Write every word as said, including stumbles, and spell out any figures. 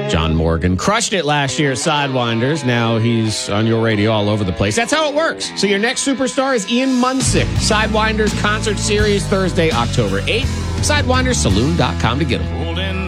John Morgan crushed it last year at Sidewinders. Now he's on your radio all over the place. That's how it works. So your next superstar is Ian Munsick. Sidewinders Concert Series, Thursday, October eighth. sidewinders saloon dot com to get them.